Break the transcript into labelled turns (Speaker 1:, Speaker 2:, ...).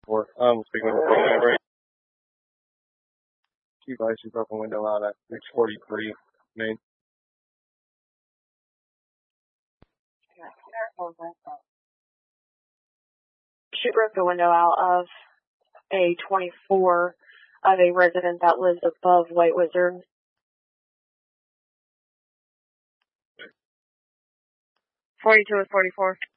Speaker 1: Speaking with the number. Keep icy broken window out at 643 Main.
Speaker 2: She broke the window out of a 24 of a resident that lives above White Wizard. 42 with 44.